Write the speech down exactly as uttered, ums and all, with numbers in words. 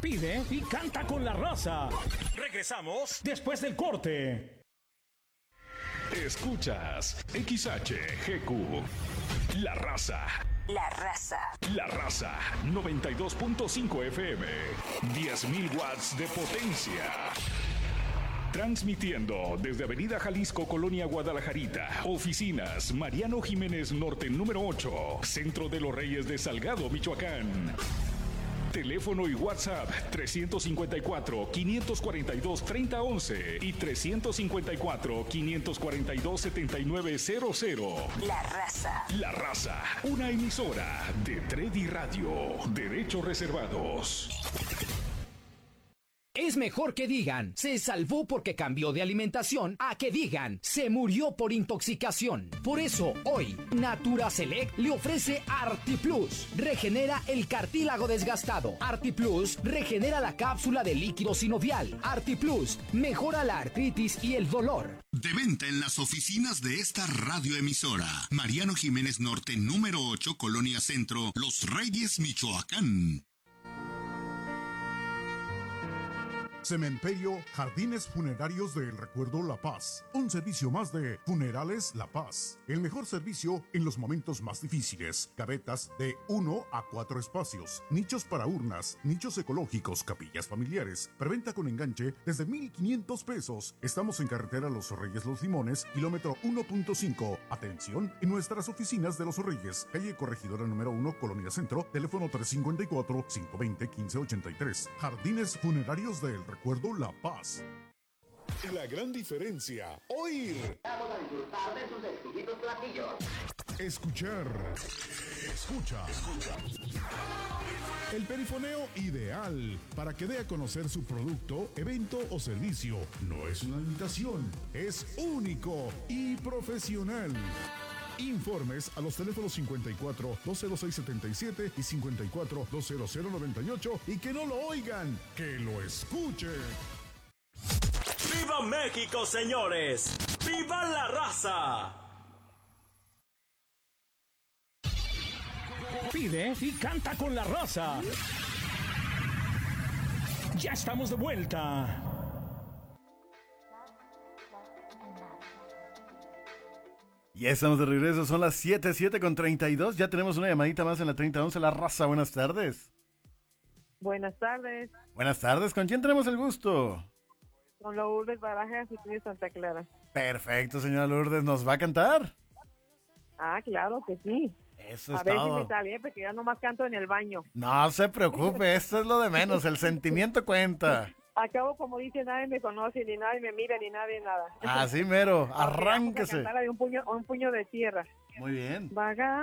Pide y canta con la raza. Regresamos después del corte. Escuchas X H G Q, La Raza. La Raza. La Raza, noventa y dos punto cinco F M, diez mil watts de potencia. Transmitiendo desde Avenida Jalisco, Colonia Guadalajarita. Oficinas Mariano Jiménez Norte número ocho, Centro de los Reyes de Salgado, Michoacán. Teléfono y WhatsApp trescientos cincuenta y cuatro, quinientos cuarenta y dos, treinta once y trescientos cincuenta y cuatro, quinientos cuarenta y dos, setenta y nueve cero cero. La Raza. La Raza, una emisora de Tredi Radio. Derechos reservados. Es mejor que digan, se salvó porque cambió de alimentación, a que digan, se murió por intoxicación. Por eso, hoy, Natura Select le ofrece ArtiPlus. Regenera el cartílago desgastado. ArtiPlus regenera la cápsula de líquido sinovial. ArtiPlus mejora la artritis y el dolor. De venta en las oficinas de esta radioemisora. Mariano Jiménez Norte, número ocho, Colonia Centro, Los Reyes, Michoacán. Cementerio Jardines Funerarios del Recuerdo La Paz. Un servicio más de Funerales La Paz. El mejor servicio en los momentos más difíciles. Cabetas de uno a cuatro espacios. Nichos para urnas. Nichos ecológicos. Capillas familiares. Preventa con enganche desde mil quinientos pesos. Estamos en carretera Los Reyes Los Limones, kilómetro uno punto cinco. Atención en nuestras oficinas de Los Reyes. Calle Corregidora número uno, Colonia Centro. Teléfono tres cincuenta y cuatro, cinco veinte, quince ochenta y tres. Jardines Funerarios del Recuerdo La Paz. La gran diferencia, oír. Vamos a disfrutar de sus exquisitos platillos. Escuchar. Escucha. Escucha. El perifoneo ideal para que dé a conocer su producto, evento o servicio. No es una imitación, es único y profesional. Informes a los teléfonos cincuenta y cuatro, dos cero seis, setenta y siete y cincuenta y cuatro, dos cero cero, noventa y ocho y que no lo oigan, que lo escuchen. ¡Viva México, señores! ¡Viva la raza! Pide y canta con la raza. Ya estamos de vuelta. Ya estamos de regreso, son las siete, siete con treinta y dos. Ya tenemos una llamadita más en la treinta once. La Raza, buenas tardes. Buenas tardes. Buenas tardes, ¿con quién tenemos el gusto? Con Lourdes Barajas y de Santa Clara. Perfecto, señora Lourdes, ¿nos va a cantar? Ah, claro que sí. Eso a es ver todo. si me sale, porque ya nomás canto en el baño. No se preocupe, esto es lo de menos, el sentimiento cuenta. Acabo, como dice, nadie me conoce, ni nadie me mira, ni nadie nada. Así mero, arránquese. Vamos a cantar de un puño, un puño de tierra. Muy bien. Vaga.